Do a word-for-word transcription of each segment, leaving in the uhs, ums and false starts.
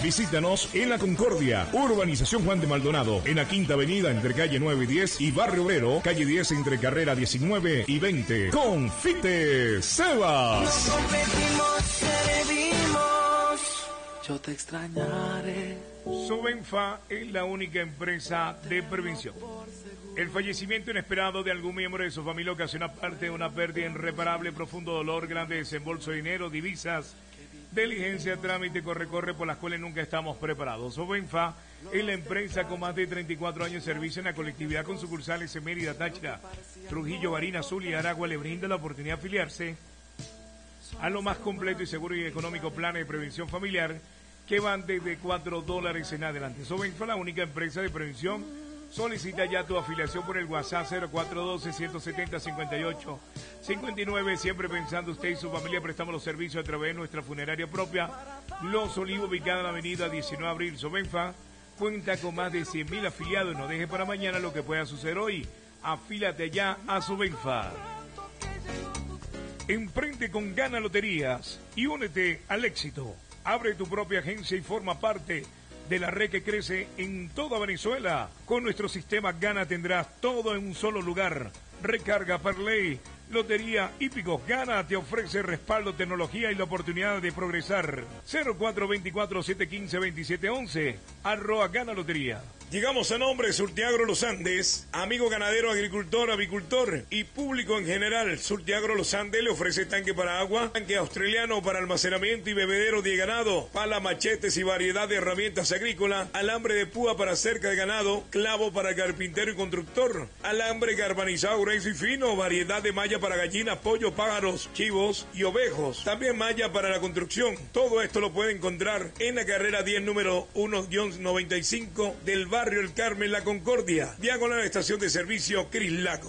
Visítanos en La Concordia, Urbanización Juan de Maldonado, en la Quinta Avenida entre calle nueve y diez y Barrio Obrero, calle diez entre carrera diecinueve y veinte. Confite Sebas. Yo te extrañaré. Sobenfa es la única empresa de prevención. El fallecimiento inesperado de algún miembro de su familia ocasiona parte de una pérdida irreparable, profundo dolor, grande desembolso de dinero, divisas, diligencia, trámite, corre-corre por las cuales nunca estamos preparados. Sobenfa es la empresa con más de treinta y cuatro años de servicio en la colectividad con sucursales en Mérida, Táchira, Trujillo, Barinas, Zulia y Aragua. Le brinda la oportunidad de afiliarse a lo más completo y seguro y económico plan de prevención familiar que van desde cuatro dólares en adelante. Sobenfa, la única empresa de prevención. Solicita ya tu afiliación por el WhatsApp cero cuatro uno dos, uno siete cero, cinco ocho cinco nueve. Siempre pensando usted y su familia, prestamos los servicios a través de nuestra funeraria propia, Los Olivos, ubicada en la avenida diecinueve de abril. Sobenfa cuenta con más de cien mil afiliados. No deje para mañana lo que pueda suceder hoy. Afílate ya a Sobenfa. Emprende con Gana Loterías y únete al éxito. Abre tu propia agencia y forma parte de la red que crece en toda Venezuela. Con nuestro sistema Gana tendrás todo en un solo lugar. Recarga, parlay, lotería, hípicos. Gana te ofrece respaldo, tecnología y la oportunidad de progresar. cero cuatro dos cuatro, siete uno cinco, dos siete uno uno. Arroba Gana Lotería. Llegamos a nombre de Surtiagro Los Andes, amigo ganadero, agricultor, avicultor y público en general. Surtiagro Los Andes le ofrece tanque para agua, tanque australiano para almacenamiento y bebedero de ganado, pala, machetes y variedad de herramientas agrícolas, alambre de púa para cerca de ganado, clavo para carpintero y constructor, alambre galvanizado grueso y fino, variedad de malla para gallinas, pollos, pájaros, chivos y ovejos, también malla para la construcción. Todo esto lo puede encontrar en la carrera diez, número uno noventa y cinco del barrio El Carmen, La Concordia, diagonal a la estación de servicio Crislaco.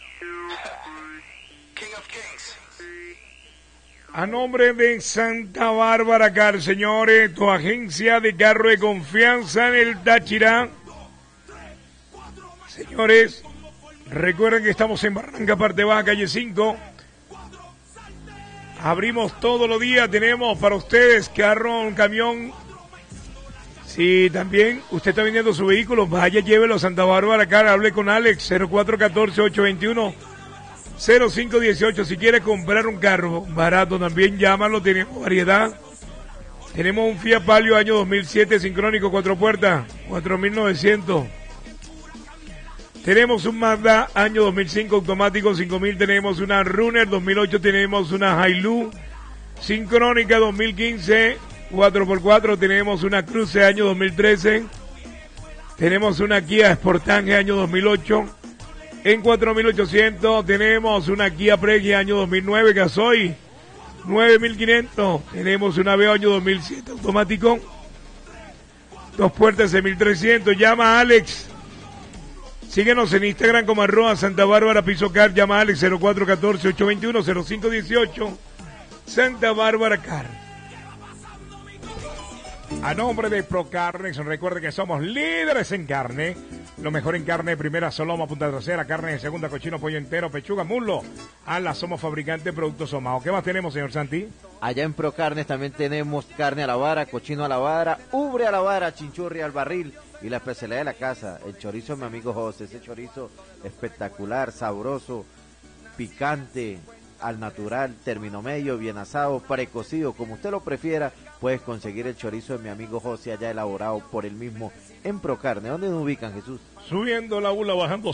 A nombre de Santa Bárbara Car, señores, tu agencia de carro de confianza en el Táchira. Señores, recuerden que estamos en Barranca Parte Baja, calle cinco. Abrimos todos los días, tenemos para ustedes carro, un camión. Si también usted está vendiendo su vehículo, vaya, llévelo a Santa Bárbara Car, hable con Alex, cero cuatro uno cuatro, ocho dos uno, cero cinco uno ocho. Si quiere comprar un carro barato también, llámalo, tenemos variedad. Tenemos un Fiat Palio año dos mil siete, sincrónico, cuatro puertas, cuatro mil novecientos. Tenemos un Mazda año dos mil cinco, automático, cinco mil. Tenemos una Runner dos mil ocho, tenemos una Hilux sincrónica dos mil quince, cuatro por cuatro, tenemos una Cruze año dos mil trece, tenemos una Kia Sportage año dos mil ocho, en cuatro mil ochocientos tenemos una Kia Pregi año dos mil nueve, gasoil nueve mil quinientos, tenemos una Veo año dos mil siete automático, dos puertas seis mil trescientos, llama a Alex, síguenos en Instagram como arroba Santa Bárbara Piso Car, llama a Alex cero cuatro uno cuatro, ocho dos uno, cero cinco uno ocho, Santa Bárbara Car. A nombre de Procarnes, recuerde que somos líderes en carne. Lo mejor en carne de primera, soloma, punta trasera, carne de segunda, cochino, pollo entero, pechuga, muslo. Ala, somos fabricantes de productos somados. ¿Qué más tenemos, señor Santi? Allá en Procarnes también tenemos carne a la vara, cochino a la vara, ubre a la vara, chinchurri al barril. Y la especialidad de la casa, el chorizo de mi amigo José. Ese chorizo espectacular, sabroso, picante, al natural, término medio, bien asado, precocido, como usted lo prefiera. Puedes conseguir el chorizo de mi amigo José, allá elaborado por él mismo en Procarne. ¿Dónde nos ubican, Jesús? Subiendo la bula, bajando